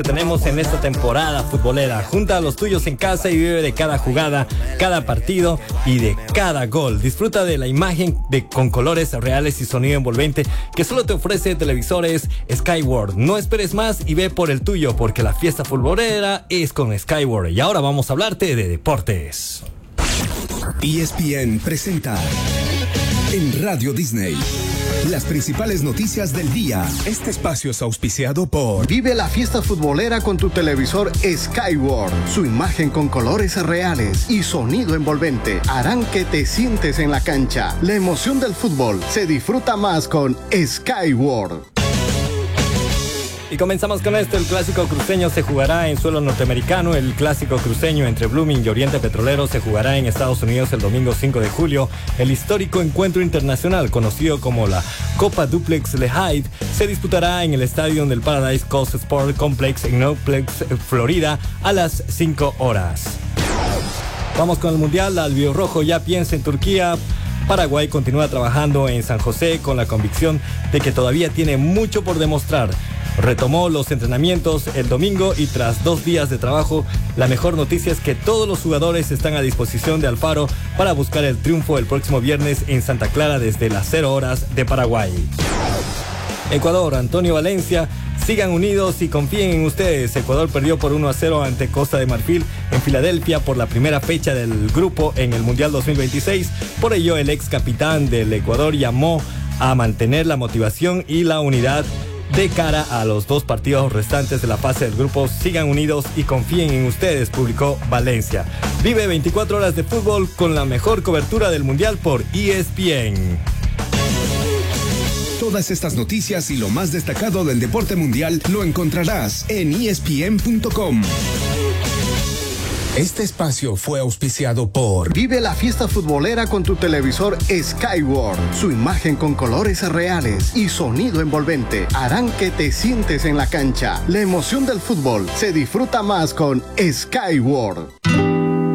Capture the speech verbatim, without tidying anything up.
Tenemos en esta temporada futbolera. Junta a los tuyos en casa y vive de cada jugada, cada partido y de cada gol. Disfruta de la imagen de, con colores reales y sonido envolvente que solo te ofrece Televisores Skyward. No esperes más y ve por el tuyo, porque la fiesta futbolera es con Skyward. Y ahora vamos a hablarte de deportes. E S P N presenta en Radio Disney las principales noticias del día. Este espacio es auspiciado por... Vive la fiesta futbolera con tu televisor Skyward. Su imagen con colores reales y sonido envolvente harán que te sientes en la cancha. La emoción del fútbol se disfruta más con Skyward. Y comenzamos con esto. El clásico cruceño se jugará en suelo norteamericano. El clásico cruceño entre Blooming y Oriente Petrolero se jugará en Estados Unidos el domingo cinco de julio. El histórico encuentro internacional, conocido como la Copa Duplex Lehigh, se disputará en el estadio del Paradise Coast Sport Complex en Naples, Florida, a las cinco horas. Vamos con el Mundial. La Albirrojo ya piensa en Turquía. Paraguay continúa trabajando en San José con la convicción de que todavía tiene mucho por demostrar. Retomó los entrenamientos el domingo y tras dos días de trabajo, la mejor noticia es que todos los jugadores están a disposición de Alfaro para buscar el triunfo el próximo viernes en Santa Clara desde las cero horas de Paraguay. Ecuador, Antonio Valencia, sigan unidos y confíen en ustedes. Ecuador perdió por uno a cero ante Costa de Marfil en Filadelfia por la primera fecha del grupo en el Mundial dos mil veintiséis. Por ello, el ex capitán del Ecuador llamó a mantener la motivación y la unidad de cara a los dos partidos restantes de la fase del grupo. Sigan unidos y confíen en ustedes, publicó Valencia. Vive veinticuatro horas de fútbol con la mejor cobertura del Mundial por E S P N. Todas estas noticias y lo más destacado del deporte mundial lo encontrarás en E S P N punto com. Este espacio fue auspiciado por... Vive la fiesta futbolera con tu televisor Skyward. Su imagen con colores reales y sonido envolvente harán que te sientes en la cancha. La emoción del fútbol se disfruta más con Skyward.